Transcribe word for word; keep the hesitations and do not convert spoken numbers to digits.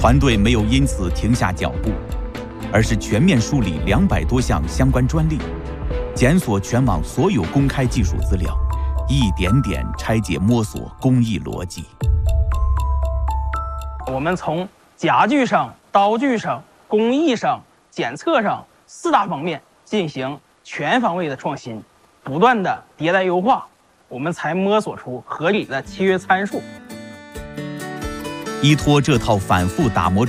团队没有因此停下脚步，而是全面梳理两百多项相关专利，检索全网所有公开技术资料，一点点拆解摸索工艺逻辑。 我们从夹具上、刀具上、工艺上、检测上四大方面进行全方位的创新，不断的迭代优化，我们才摸索出合理的契约参数。 依托这套反复打磨